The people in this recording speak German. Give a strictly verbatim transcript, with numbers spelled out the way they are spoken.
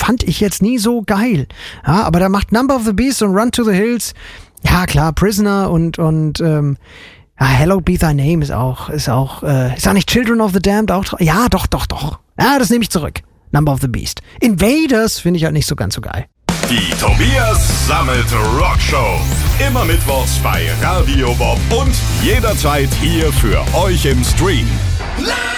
fand ich jetzt nie so geil. Ja, aber da macht Number of the Beast und Run to the Hills, ja klar, Prisoner und, und ähm, ja, Hallowed Be Thy Name ist auch, ist auch, äh, ist auch nicht Children of the Damned auch dra- Ja, doch, doch, doch. Ja, das nehme ich zurück. Number of the Beast. Invaders finde ich halt nicht so ganz so geil. Die Tobias Sammelt Rockshow. Immer mittwochs bei Radio Bob und jederzeit hier für euch im Stream.